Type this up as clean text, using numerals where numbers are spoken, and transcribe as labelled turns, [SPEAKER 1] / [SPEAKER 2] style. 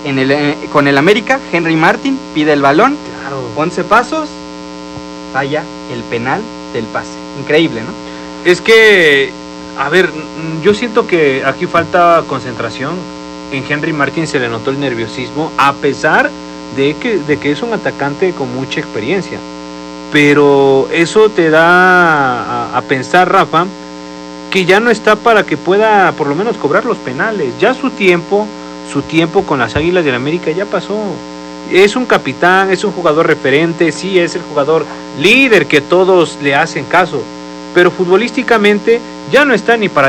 [SPEAKER 1] con el América, Henry Martin pide el balón,
[SPEAKER 2] Claro.
[SPEAKER 1] 11 pasos, falla el penal del pase. Increíble, ¿no?
[SPEAKER 2] Es que, a ver, yo siento que aquí falta concentración. En Henry Martin se le notó el nerviosismo, a pesar de que es un atacante con mucha experiencia. Pero eso te da a pensar, Rafa, que ya no está para que pueda por lo menos cobrar los penales. Ya su tiempo con las Águilas del América ya pasó. Es un capitán, es un jugador referente, sí, es el jugador líder que todos le hacen caso, pero futbolísticamente ya no está ni para